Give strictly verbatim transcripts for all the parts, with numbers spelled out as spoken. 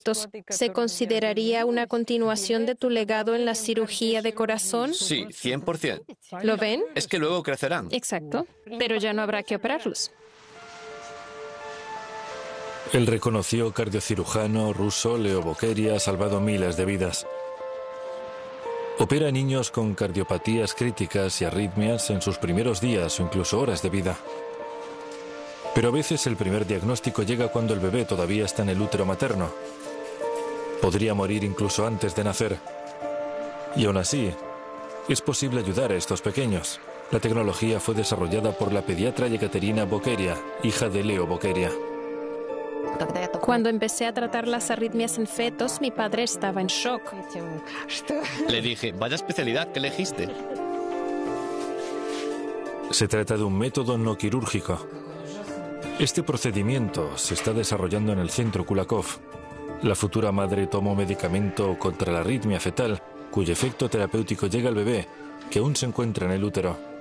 ¿Se consideraría una continuación de tu legado en la cirugía de corazón? Sí, cien por ciento. ¿Lo ven? Es que luego crecerán. Exacto, pero ya no habrá que operarlos. El reconocido cardiocirujano ruso Leo Bokeria ha salvado miles de vidas. Opera a niños con cardiopatías críticas y arritmias en sus primeros días o incluso horas de vida. Pero a veces el primer diagnóstico llega cuando el bebé todavía está en el útero materno. Podría morir incluso antes de nacer. Y aún así, es posible ayudar a estos pequeños. La tecnología fue desarrollada por la pediatra Yekaterina Bokeria, hija de Leo Bokeria. Cuando empecé a tratar las arritmias en fetos, mi padre estaba en shock. Le dije, vaya especialidad que elegiste. Se trata de un método no quirúrgico. Este procedimiento se está desarrollando en el centro Kulakov. La futura madre toma un medicamento contra la arritmia fetal, cuyo efecto terapéutico llega al bebé, que aún se encuentra en el útero.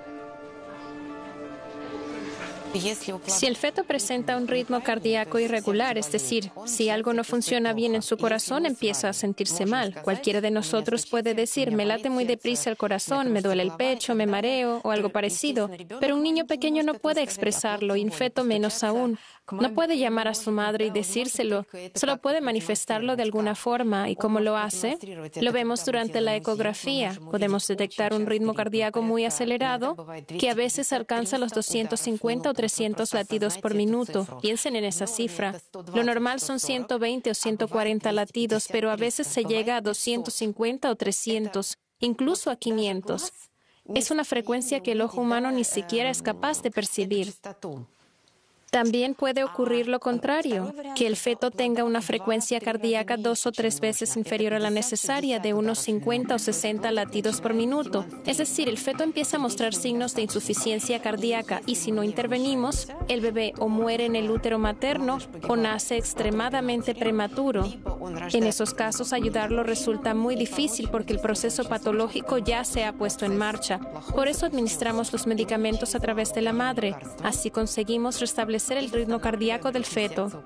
Si el feto presenta un ritmo cardíaco irregular, es decir, si algo no funciona bien en su corazón, empieza a sentirse mal. Cualquiera de nosotros puede decir, me late muy deprisa el corazón, me duele el pecho, me mareo o algo parecido. Pero un niño pequeño no puede expresarlo y un feto menos aún. No puede llamar a su madre y decírselo, solo puede manifestarlo de alguna forma. ¿Y cómo lo hace? Lo vemos durante la ecografía. Podemos detectar un ritmo cardíaco muy acelerado que a veces alcanza los doscientos cincuenta o trescientos latidos por minuto. Piensen en esa cifra. Lo normal son ciento veinte o ciento cuarenta latidos, pero a veces se llega a doscientos cincuenta o trescientos, incluso a quinientos. Es una frecuencia que el ojo humano ni siquiera es capaz de percibir. También puede ocurrir lo contrario, que el feto tenga una frecuencia cardíaca dos o tres veces inferior a la necesaria, de unos cincuenta o sesenta latidos por minuto. Es decir, el feto empieza a mostrar signos de insuficiencia cardíaca y si no intervenimos, el bebé o muere en el útero materno o nace extremadamente prematuro. En esos casos, ayudarlo resulta muy difícil porque el proceso patológico ya se ha puesto en marcha. Por eso administramos los medicamentos a través de la madre. Así conseguimos restablecer el ritmo cardíaco del feto.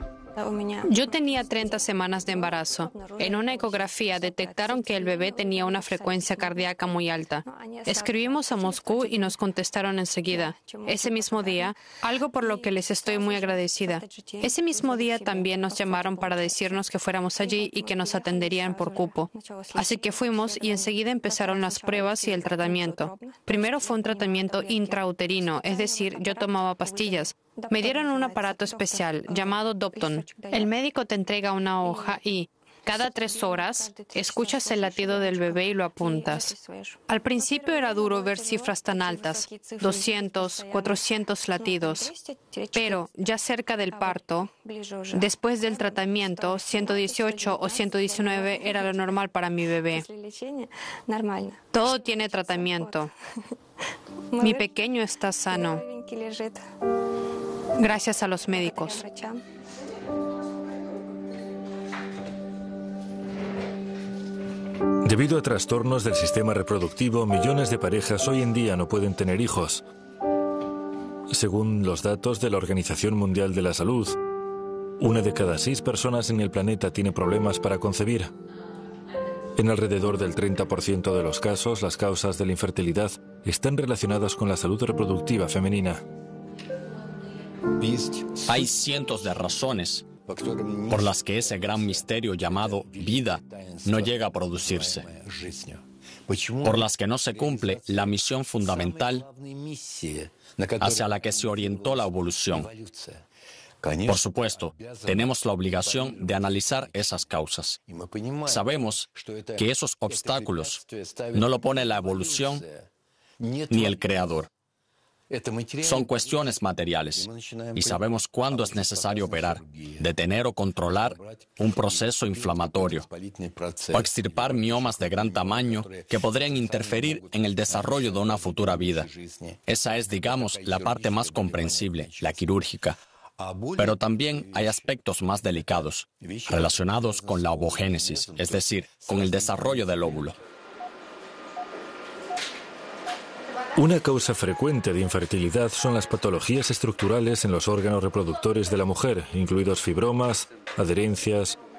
Yo tenía treinta semanas de embarazo. En una ecografía detectaron que el bebé tenía una frecuencia cardíaca muy alta. Escribimos a Moscú y nos contestaron enseguida. Ese mismo día, algo por lo que les estoy muy agradecida. Ese mismo día también nos llamaron para decirnos que fuéramos allí y que nos atenderían por cupo. Así que fuimos y enseguida empezaron las pruebas y el tratamiento. Primero fue un tratamiento intrauterino, es decir, yo tomaba pastillas. Me dieron un aparato especial llamado Dopton. El médico te entrega una hoja y, cada tres horas, escuchas el latido del bebé y lo apuntas. Al principio era duro ver cifras tan altas, doscientos, cuatrocientos latidos. Pero, ya cerca del parto, después del tratamiento, ciento dieciocho o ciento diecinueve era lo normal para mi bebé. Todo tiene tratamiento. Mi pequeño está sano. Gracias a los médicos. Debido a trastornos del sistema reproductivo, millones de parejas hoy en día no pueden tener hijos. Según los datos de la Organización Mundial de la Salud, una de cada seis personas en el planeta tiene problemas para concebir. En alrededor del treinta por ciento de los casos, las causas de la infertilidad están relacionadas con la salud reproductiva femenina. Hay cientos de razones por las que ese gran misterio llamado vida no llega a producirse, por las que no se cumple la misión fundamental hacia la que se orientó la evolución. Por supuesto, tenemos la obligación de analizar esas causas. Sabemos que esos obstáculos no lo pone la evolución ni el Creador. Son cuestiones materiales y sabemos cuándo es necesario operar, detener o controlar un proceso inflamatorio o extirpar miomas de gran tamaño que podrían interferir en el desarrollo de una futura vida. Esa es, digamos, la parte más comprensible, la quirúrgica. Pero también hay aspectos más delicados, relacionados con la ovogénesis, es decir, con el desarrollo del óvulo. Una causa frecuente de infertilidad son las patologías estructurales en los órganos reproductores de la mujer, incluidos fibromas, adherencias,